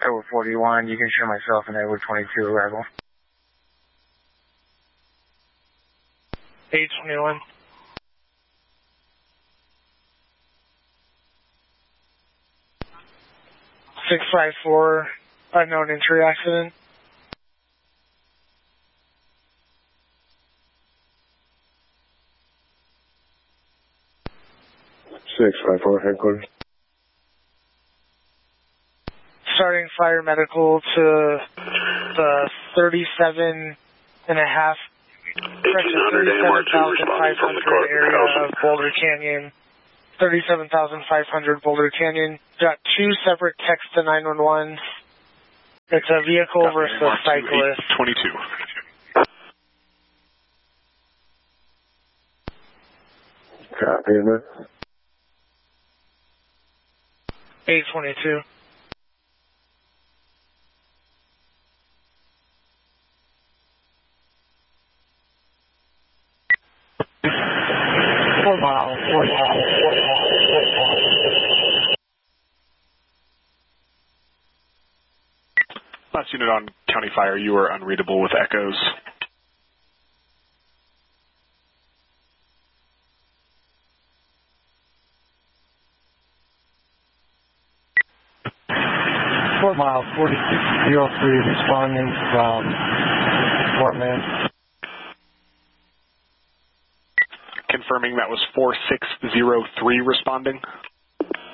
Tower 41, you can show myself and Edward 22 arrival. 821. 654, unknown entry accident. 654 headquarters. Starting fire medical to the 37 and a half, 37,500 area of Boulder Canyon. 37,500 Boulder Canyon. Got two separate texts to 911. It's a vehicle versus a cyclist. 22. Copy, man. 822. Last unit on County Fire, you were unreadable with echoes. Fort Mile 4603 responding from Fort Mill. Confirming that was 4603 responding.